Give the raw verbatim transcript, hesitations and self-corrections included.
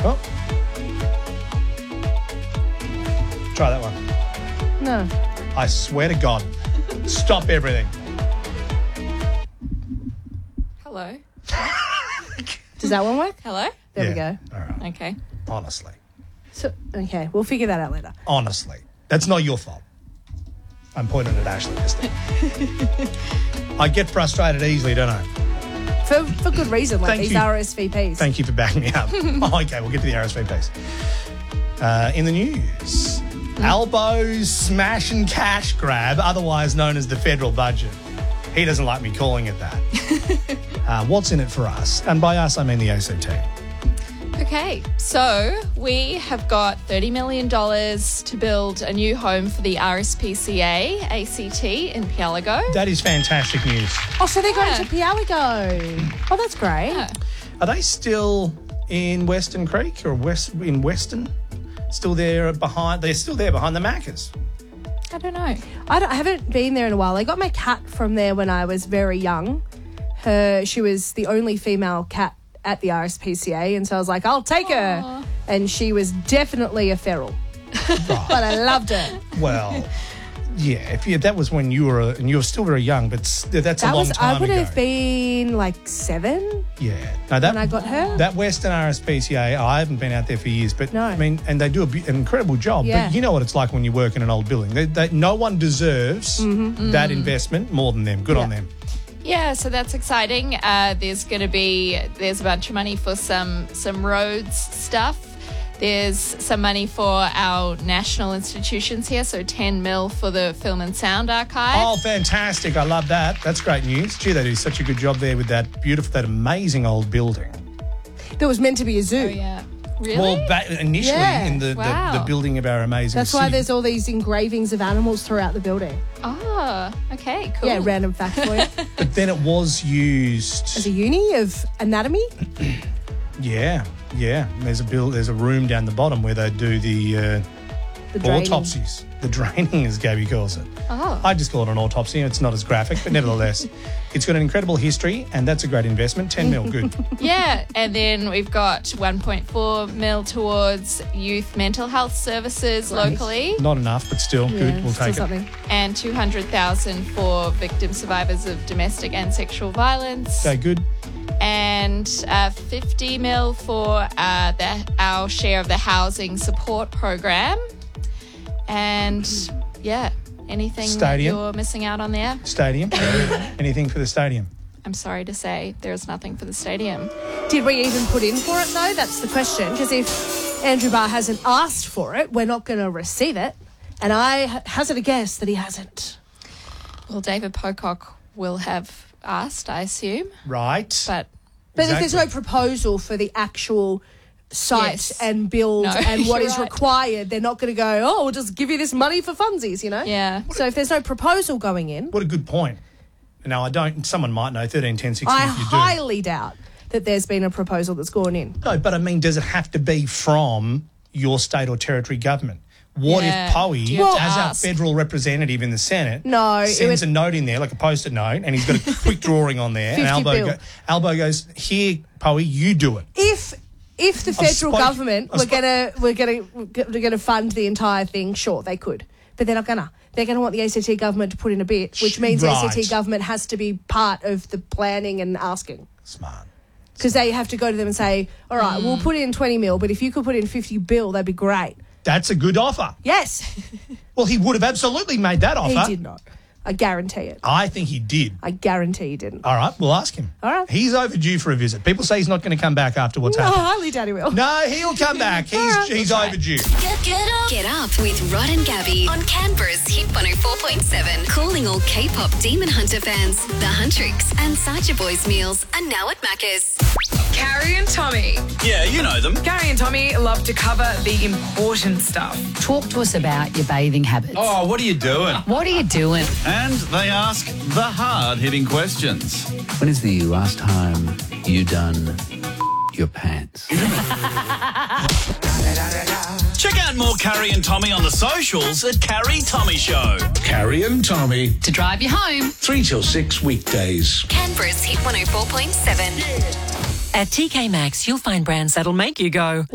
Oh. Try that one. No. I swear to God. Stop everything. Hello. Does that one work? Hello? There Yeah. we go. All right. Okay. Honestly. So, okay, we'll figure that out later. Honestly. That's not your fault. I'm pointing at Ashley this time. I get frustrated easily, don't I? For for good reason, like Thank these you. R S V Ps. Thank you for backing me up. Oh, okay, we'll get to the R S V Ps. Uh, in the news, Albo's smash and cash grab, otherwise known as the federal budget. He doesn't like me calling it that. uh, what's in it for us? And by us, I mean the A C T. Okay, so we have got thirty million dollars to build a new home for the R S P C A A C T in Pielago. That is fantastic news. Oh, so they're going Yeah. to Pielago. Oh, that's great. Yeah. Are they still in Western Creek or West in Western? Still there behind? They're still there behind the Maccas. I don't know. I, don't, I haven't been there in a while. I got my cat from there when I was very young. Her, she was the only female cat at the R S P C A, and so I was like, I'll take her. Aw. And she was definitely a feral, but I loved her. Well, yeah. If you, that was when you were, and you were still very young, but s- that's a That long was time I would ago. have been like seven Yeah. No, that when I got her. That Western R S P C A, I haven't been out there for years, but No. I mean, and they do a, be- an incredible job. Yeah. But you know what it's like when you work in an old building. They, they, no one deserves Mm-hmm. that investment more than them. Good on Yeah. them. Yeah, so that's exciting. Uh, there's going to be there's a bunch of money for some some roads stuff. There's some money for our national institutions here, so ten mil for the Film and Sound Archive. Oh, fantastic! I love that. That's great news. Gee, they do such a good job there with that beautiful, that amazing old building. There was meant to be a zoo. Oh yeah, really? Well, back initially Yeah. in the, Wow. the, the building of our amazing That's why city. there's all these engravings of animals throughout the building. Oh, okay, cool. Yeah, random fact for you. But then it was used. As a uni of anatomy. Yeah, yeah. There's a build. There's a room down the bottom where they do the uh, The draining. autopsies. The draining, as Gabby calls it. Oh. I just call it an autopsy. It's not as graphic, but nevertheless, it's got an incredible history, and that's a great investment. ten mil, good. Yeah, and then we've got one point four mil towards youth mental health services locally, Not enough, but still Yeah, good. We'll still take it. something. and two hundred thousand for victim survivors of domestic and sexual violence, Okay, good. and uh, fifty mil for uh, the, our share of the housing support program, and yeah, anything Stadium. that you're missing out on there? Stadium. Anything for the stadium? I'm sorry to say, there's nothing for the stadium. Did we even put in for it, though? That's the question. Because if Andrew Barr hasn't asked for it, we're not going to receive it. And I ha- hazard a guess that he hasn't. Well, David Pocock will have asked, I assume, Right. but But if there's no Exactly. proposal for the actual site Yes. and build No, and what you're is right. required, they're not going to go, oh, we'll just give you this money for funsies, you know? yeah. So if there's no proposal going in, What a good point. Now, I don't, someone might know, thirteen ten sixty I if you do. highly doubt that there's been a proposal that's gone in. No, but I mean, does it have to be from your state or territory government? What Yeah. if Poe, Do you have to as our ask? federal representative in the Senate, No, it sends would- a note in there, like a post-it note, and he's got a quick drawing on there, and fifty Albo, bill. go, Albo goes, here, Poe, you do it. If if the federal spoke- government I've were spoke- gonna we're gonna we're gonna fund the entire thing, sure they could, but they're not gonna. They're gonna want the A C T government to put in a bit, which means Right. A C T government has to be part of the planning and asking. Smart. Because they have to go to them and say, all right, Mm. we'll put in twenty mil, but if you could put in fifty bill, that'd be great. That's a good offer. Yes, Well, he would have absolutely made that offer. he did not. I guarantee it. I think he did. I guarantee he didn't. All right, we'll ask him. All right. He's overdue for a visit. People say he's not going to come back after what's No, happened. highly doubt he will. No, he'll come back. He's right, he's we'll try. overdue. Get, get up. Get up with Rod and Gabby on Canberra's Hit one oh four point seven. Calling all K-pop Demon Hunter fans. The Huntrix and Sacha Boys meals are now at Macca's. Carrie and Tommy. Yeah, you know them. Carrie and Tommy love to cover the important stuff. Talk to us about your bathing habits. Oh, what are you doing? What are you doing? And they ask the hard-hitting questions. When is the last time you done your pants? Check out more Carrie and Tommy on the socials at Carrie Tommy Show. Carrie and Tommy, To drive you home. three till six weekdays. Canberra's Hit one oh four point seven. At T K Maxx, you'll find brands that'll make you go,